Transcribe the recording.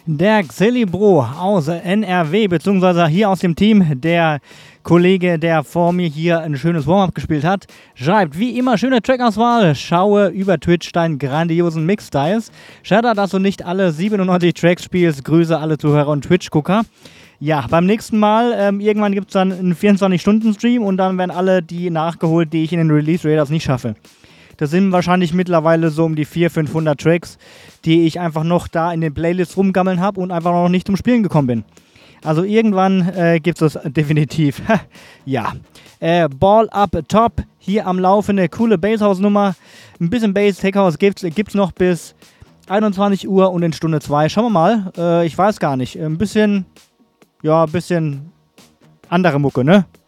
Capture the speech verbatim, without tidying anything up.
Der Xilibro aus N R W, beziehungsweise hier aus dem Team, der Kollege, der vor mir hier ein schönes Warm-Up gespielt hat, schreibt, wie immer, schöne Trackauswahl, schaue über Twitch deinen grandiosen Mix-Styles. Schade, dass du nicht alle siebenundneunzig Tracks spielst, Grüße alle Zuhörer und Twitch-Gucker. Ja, beim nächsten Mal, ähm, irgendwann gibt es dann einen vierundzwanzig-Stunden-Stream und dann werden alle die nachgeholt, die ich in den Release-Radars nicht schaffe. Das sind wahrscheinlich mittlerweile so um die vierhundert, fünfhundert Tracks, die ich einfach noch da in den Playlists rumgammeln habe und einfach noch nicht zum Spielen gekommen bin. Also irgendwann äh, gibt es das definitiv. Ja. Äh, Ball Up Top, hier am Laufen, eine coole Basshouse-Nummer. Ein bisschen Bass, Tech House gibt es noch bis einundzwanzig Uhr und in Stunde zwei. Schauen wir mal. Äh, ich weiß gar nicht. Ein bisschen, ja, ein bisschen andere Mucke, ne?